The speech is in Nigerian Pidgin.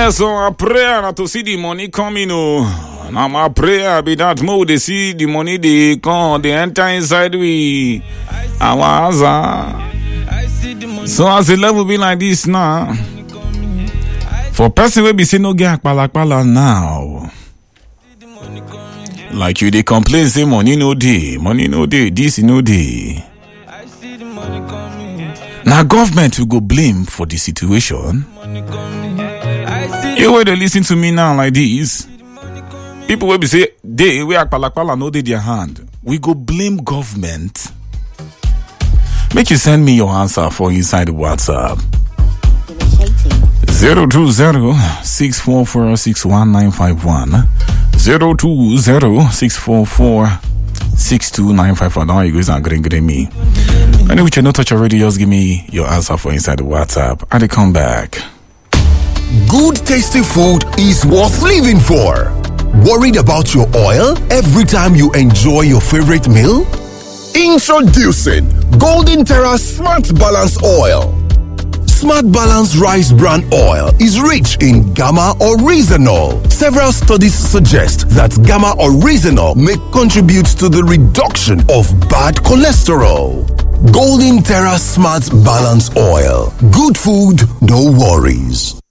Yes, so our prayer na to see the money coming. Now my prayer be that more they see the money they come, they enter inside we. Our so as the level be like this now. For person will be saying no get akpala now. Like you they complain say money no day, this no day. Now government will go blame for the situation. You way they listen to me now like this. People will be say they we akpala no dey their hand. We go blame government. Make you send me your answer for inside the WhatsApp. 020-644-61951 020-644-62951. Now you guys are getting me. And if you not touch already, just give me your answer for inside the WhatsApp and they come back. Good tasty food is worth living for. Worried about your oil every time you enjoy your favorite meal? Introducing Golden Terra Smart Balance Oil. Smart Balance Rice Bran Oil is rich in gamma oryzanol. Several studies suggest that gamma oryzanol may contribute to the reduction of bad cholesterol. Golden Terra Smart Balance Oil. Good food, no worries.